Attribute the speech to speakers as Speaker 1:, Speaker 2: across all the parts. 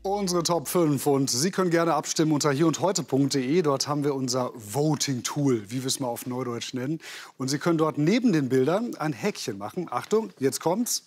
Speaker 1: Unsere Top 5 und Sie können gerne abstimmen unter hierundheute.de. Dort haben wir unser Voting-Tool, wie wir es mal auf Neudeutsch nennen. Und Sie können dort neben den Bildern ein Häkchen machen. Achtung, jetzt kommt's.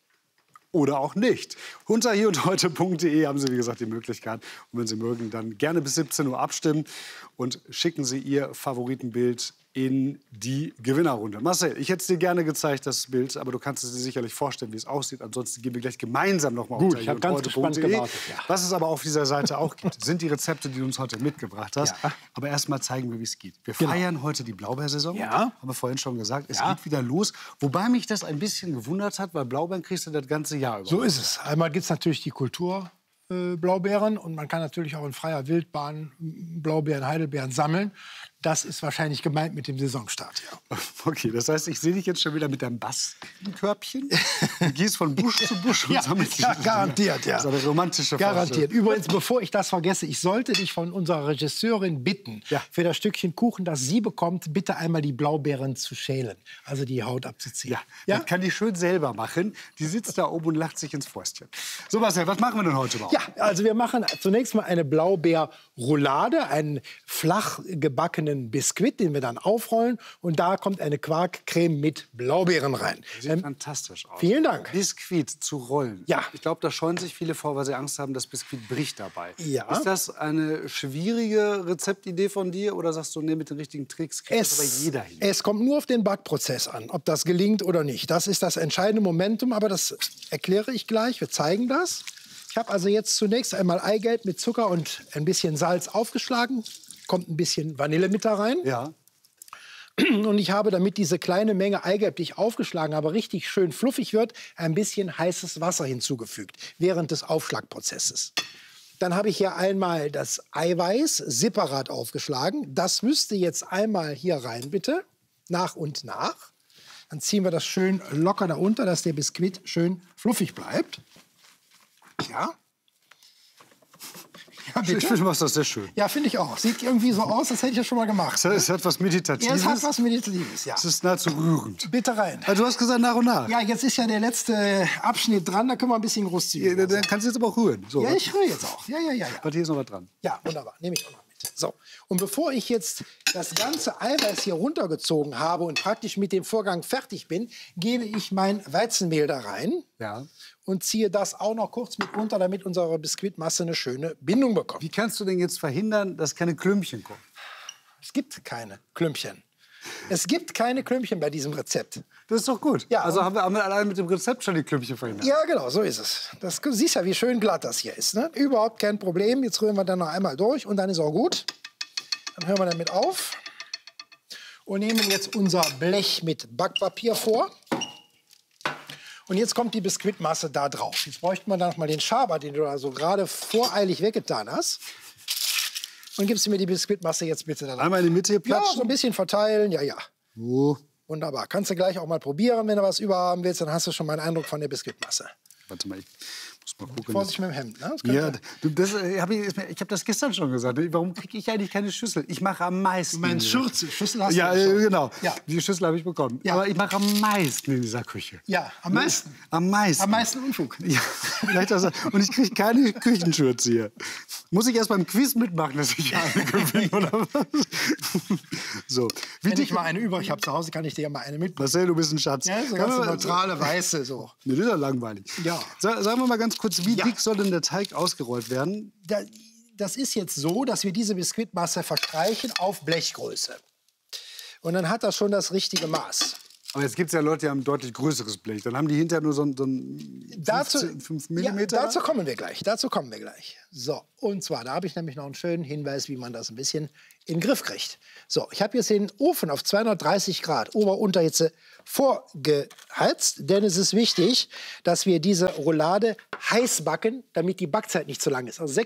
Speaker 1: Oder auch nicht. Unter hierundheute.de haben Sie, wie gesagt, die Möglichkeit. Und wenn Sie mögen, dann gerne bis 17 Uhr abstimmen und schicken Sie Ihr Favoritenbild in die Gewinnerrunde. Marcel, ich hätte es dir gerne gezeigt, das Bild, aber du kannst es dir sicherlich vorstellen, wie es aussieht. Ansonsten gehen wir gleich gemeinsam noch mal unter
Speaker 2: ich habe ganz gespannt gewartet. Ja.
Speaker 1: Was es aber auf dieser Seite auch gibt, sind die Rezepte, die du uns heute mitgebracht hast. Ja. Aber erst mal zeigen wir, wie es geht. Wir feiern heute die Blaubeersaison. Ja. Haben wir vorhin schon gesagt. Es geht wieder los. Wobei mich das ein bisschen gewundert hat, weil Blaubeeren kriegst du das ganze Jahr über.
Speaker 2: So ist es. Einmal gibt es natürlich die Kulturblaubeeren und man kann natürlich auch in freier Wildbahn Blaubeeren, Heidelbeeren sammeln. Das ist wahrscheinlich gemeint mit dem Saisonstart. Ja.
Speaker 1: Okay, das heißt, ich sehe dich jetzt schon wieder mit deinem Bastelkörbchen. Du gehst von Busch zu Busch und sammelst
Speaker 2: garantiert, ja.
Speaker 1: Das ist eine romantische
Speaker 2: Garantiert. Übrigens, bevor ich das vergesse, ich sollte dich von unserer Regisseurin bitten, für das Stückchen Kuchen, das sie bekommt, bitte einmal die Blaubeeren zu schälen, also die Haut abzuziehen.
Speaker 1: Ja, das kann die schön selber machen. Die sitzt da oben und lacht sich ins Fäustchen. So, Marcel, was machen wir denn heute überhaupt?
Speaker 2: Ja, also wir machen zunächst mal eine Blaubeerroulade, einen flach gebackenen Biskuit, den wir dann aufrollen. Und da kommt eine Quarkcreme mit Blaubeeren rein.
Speaker 1: Sieht fantastisch aus.
Speaker 2: Vielen Dank.
Speaker 1: Biskuit zu rollen.
Speaker 2: Ja.
Speaker 1: Ich glaube, da scheuen sich viele vor, weil sie Angst haben, das Biskuit bricht dabei.
Speaker 2: Ja.
Speaker 1: Ist das eine schwierige Rezeptidee von dir? Oder sagst du, nee, mit den richtigen Tricks kriegt das aber jeder hin?
Speaker 2: Es kommt nur auf den Backprozess an, ob das gelingt oder nicht. Das ist das entscheidende Momentum, aber das erkläre ich gleich. Wir zeigen das. Ich habe also jetzt zunächst einmal Eigelb mit Zucker und ein bisschen Salz aufgeschlagen. Kommt ein bisschen Vanille mit da rein.
Speaker 1: Ja.
Speaker 2: Und ich habe, damit diese kleine Menge Eigelb, die ich aufgeschlagen habe, richtig schön fluffig wird, ein bisschen heißes Wasser hinzugefügt während des Aufschlagprozesses. Dann habe ich hier einmal das Eiweiß separat aufgeschlagen. Das müsste jetzt einmal hier rein, bitte, nach und nach. Dann ziehen wir das schön locker da unter, dass der Biskuit schön fluffig bleibt. Ja.
Speaker 1: Ja, ich finde, du machst das sehr schön.
Speaker 2: Ja, finde ich auch. Sieht irgendwie so aus, als hätte ich das schon mal gemacht.
Speaker 1: Es hat was Meditatives.
Speaker 2: Ja, es hat was Meditatives, ja.
Speaker 1: Es ist nahezu rührend.
Speaker 2: Bitte rein.
Speaker 1: Also, du hast gesagt, nach und nach.
Speaker 2: Ja, jetzt ist ja der letzte Abschnitt dran, da können wir ein bisschen großzügig sein.
Speaker 1: Dann kannst du jetzt aber auch rühren. So,
Speaker 2: ja, ich rühre jetzt auch. Ja.
Speaker 1: Warte, hier ist noch was dran.
Speaker 2: Ja, wunderbar. Nehme ich auch noch mit. So, und bevor ich jetzt das ganze Eiweiß hier runtergezogen habe und praktisch mit dem Vorgang fertig bin, gebe ich mein Weizenmehl da rein.
Speaker 1: Ja.
Speaker 2: Und ziehe das auch noch kurz mit unter, damit unsere Biskuitmasse eine schöne Bindung bekommt.
Speaker 1: Wie kannst du denn jetzt verhindern, dass keine Klümpchen kommen?
Speaker 2: Es gibt keine Klümpchen. Es gibt keine Klümpchen bei diesem Rezept.
Speaker 1: Das ist doch gut.
Speaker 2: Ja,
Speaker 1: also haben wir allein mit dem Rezept schon die Klümpchen verhindert.
Speaker 2: Ja, genau, so ist es. Du siehst ja, wie schön glatt das hier ist. Ne? Überhaupt kein Problem. Jetzt rühren wir dann noch einmal durch und dann ist auch gut. Dann hören wir damit auf und nehmen jetzt unser Blech mit Backpapier vor. Und jetzt kommt die Biskuitmasse da drauf. Jetzt bräuchten wir dann noch mal den Schaber, den du da so gerade voreilig weggetan hast. Und gibst du mir die Biskuitmasse jetzt bitte da drauf.
Speaker 1: Einmal in die Mitte hier platschen?
Speaker 2: Ja, so ein bisschen verteilen, ja.
Speaker 1: Oh.
Speaker 2: Wunderbar. Kannst du gleich auch mal probieren, wenn du was überhaben willst, dann hast du schon mal einen Eindruck von der Biskuitmasse.
Speaker 1: Warte mal, ich muss mal gucken.
Speaker 2: Vorsicht mit dem Hemd, ne?
Speaker 1: Ja, ich hab das gestern schon gesagt. Warum kriege ich eigentlich keine Schüssel? Ich mache am meisten.
Speaker 2: Du meinst Schüssel hast du
Speaker 1: ja,
Speaker 2: schon.
Speaker 1: Genau.
Speaker 2: Ja.
Speaker 1: Die Schüssel habe ich bekommen. Ja. Aber ich mache am meisten in dieser Küche.
Speaker 2: Ja, am meisten?
Speaker 1: Am meisten.
Speaker 2: Am meisten Unfug.
Speaker 1: Ja, vielleicht das. Und ich kriege keine Küchenschürze hier. Muss ich erst beim Quiz mitmachen, dass ich eine gewinne, oder was? So.
Speaker 2: Wenn ich mal eine über ich habe zu Hause, kann ich dir ja mal eine mitbringen.
Speaker 1: Marcel, du bist ein Schatz.
Speaker 2: Ja, so ganz neutrale, weiße, so.
Speaker 1: Nee, das ist ja langweilig.
Speaker 2: Ja.
Speaker 1: Sagen wir mal ganz kurz, wie dick soll denn der Teig ausgerollt werden?
Speaker 2: Das ist jetzt so, dass wir diese Biskuitmasse verstreichen auf Blechgröße. Und dann hat das schon das richtige Maß.
Speaker 1: Aber jetzt gibt es ja Leute, die haben ein deutlich größeres Blech. Dann haben die hinterher nur so ein 5 mm.
Speaker 2: Ja, dazu kommen wir gleich. So, und zwar, da habe ich nämlich noch einen schönen Hinweis, wie man das ein bisschen in den Griff kriegt. So, ich habe jetzt den Ofen auf 230 Grad Ober-Unterhitze vorgeheizt, denn es ist wichtig, dass wir diese Roulade heiß backen, damit die Backzeit nicht zu lang ist. Also